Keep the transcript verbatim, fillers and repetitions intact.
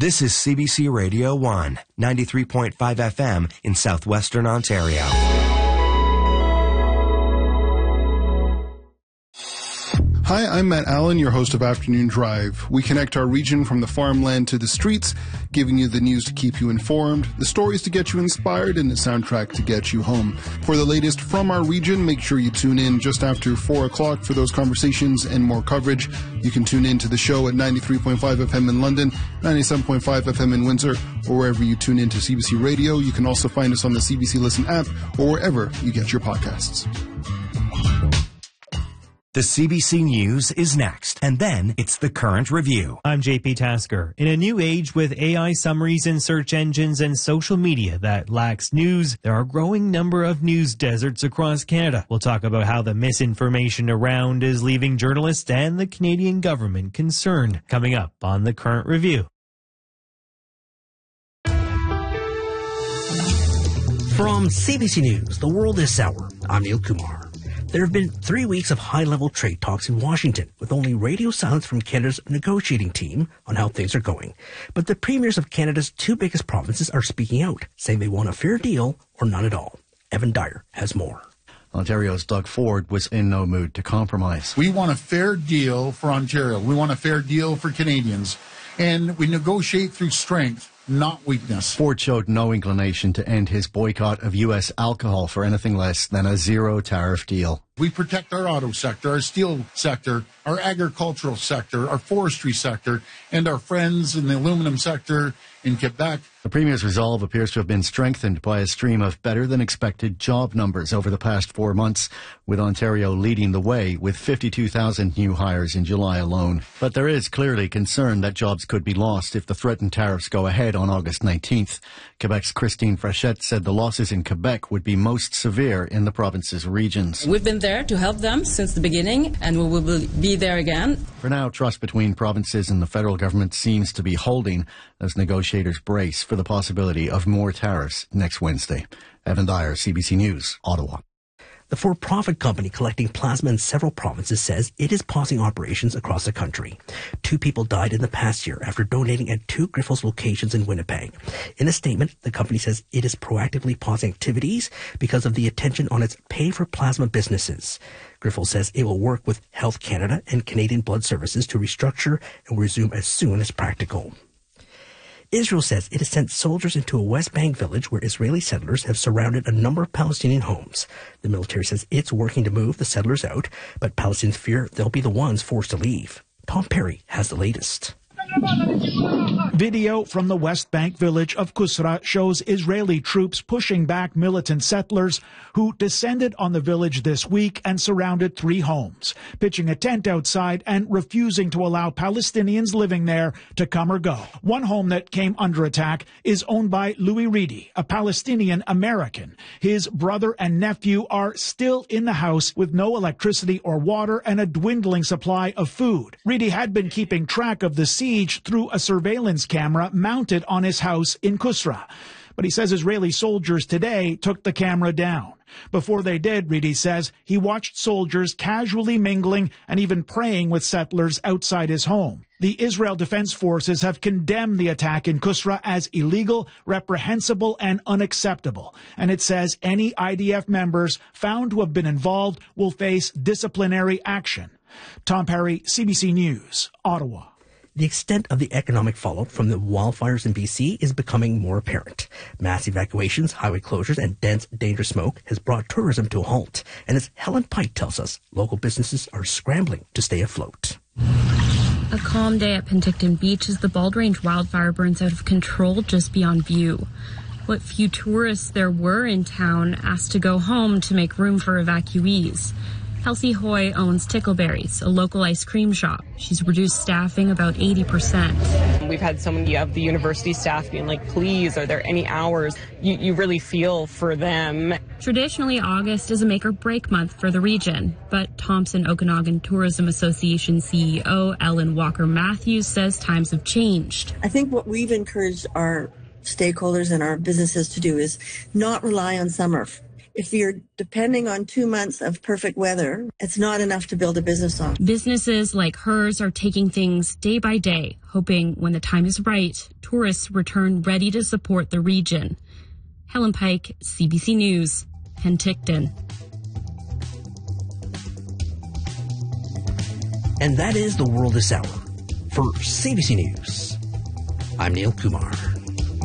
This is C B C Radio one, ninety-three point five F M in southwestern Ontario. Hi, I'm Matt Allen, your host of Afternoon Drive. We connect our region from the farmland to the streets, giving you the news to keep you informed, the stories to get you inspired, and the soundtrack to get you home. For the latest from our region, make sure you tune in just after four o'clock for those conversations and more coverage. You can tune in to the show at ninety-three point five F M in London, ninety-seven point five F M in Windsor, or wherever you tune in to C B C Radio. You can also find us on the C B C Listen app or wherever you get your podcasts. The C B C News is next, and then it's the Current Review. I'm J P Tasker. In a new age with A I summaries in search engines and social media that lacks news, there are a growing number of news deserts across Canada. We'll talk about how the misinformation around is leaving journalists and the Canadian government concerned, coming up on the Current Review. From C B C News, The World This Hour, I'm Neil Kumar. There have been three weeks of high-level trade talks in Washington, with only radio silence from Canada's negotiating team on how things are going. But the premiers of Canada's two biggest provinces are speaking out, saying they want a fair deal or none at all. Evan Dyer has more. Ontario's Doug Ford was in no mood to compromise. We want a fair deal for Ontario. We want a fair deal for Canadians. And we negotiate through strength, not weakness. Ford showed no inclination to end his boycott of U S alcohol for anything less than a zero-tariff deal. We protect our auto sector, our steel sector, our agricultural sector, our forestry sector, and our friends in the aluminum sector in Quebec. The Premier's resolve appears to have been strengthened by a stream of better-than-expected job numbers over the past four months, with Ontario leading the way with fifty-two thousand new hires in July alone. But there is clearly concern that jobs could be lost if the threatened tariffs go ahead on August nineteenth. Quebec's Christine Frechette said the losses in Quebec would be most severe in the province's regions. We've been there to help them since the beginning, and we will be there again. For now, trust between provinces and the federal government seems to be holding as negotiators brace for the possibility of more tariffs next Wednesday. Evan Dyer, C B C News, Ottawa. The for-profit company collecting plasma in several provinces says it is pausing operations across the country. Two people died in the past year after donating at two Grifols locations in Winnipeg. In a statement, the company says it is proactively pausing activities because of the attention on its pay-for-plasma businesses. Grifols says it will work with Health Canada and Canadian Blood Services to restructure and resume as soon as practical. Israel says it has sent soldiers into a West Bank village where Israeli settlers have surrounded a number of Palestinian homes. The military says it's working to move the settlers out, but Palestinians fear they'll be the ones forced to leave. Tom Perry has the latest. Video from the West Bank village of Kusra shows Israeli troops pushing back militant settlers who descended on the village this week and surrounded three homes, pitching a tent outside and refusing to allow Palestinians living there to come or go. One home that came under attack is owned by Louis Reedy, a Palestinian American. His brother and nephew are still in the house with no electricity or water and a dwindling supply of food. Reedy had been keeping track of the siege through a surveillance camera mounted on his house in Kusra. But he says Israeli soldiers today took the camera down. Before they did, Reedy says, he watched soldiers casually mingling and even praying with settlers outside his home. The Israel Defense Forces have condemned the attack in Kusra as illegal, reprehensible, and unacceptable. And it says any I D F members found to have been involved will face disciplinary action. Tom Perry, C B C News, Ottawa. The extent of the economic fallout from the wildfires in B C is becoming more apparent. Mass evacuations, highway closures, and dense, dangerous smoke has brought tourism to a halt. And as Helen Pike tells us, local businesses are scrambling to stay afloat. A calm day at Penticton Beach as the Bald Range wildfire burns out of control just beyond view. What few tourists there were in town asked to go home to make room for evacuees. Kelsey Hoy owns Tickleberries, a local ice cream shop. She's reduced staffing about eighty percent. We've had so many of the university staff being like, please, are there any hours? You, you really feel for them. Traditionally, August is a make-or-break month for the region, but Thompson Okanagan Tourism Association C E O Ellen Walker-Matthews says times have changed. I think what we've encouraged our stakeholders and our businesses to do is not rely on summer. If you're depending on two months of perfect weather, it's not enough to build a business on. Businesses like hers are taking things day by day, hoping when the time is right, tourists return ready to support the region. Helen Pike, C B C News, Penticton. And that is the world this hour. For C B C News, I'm Neil Kumar.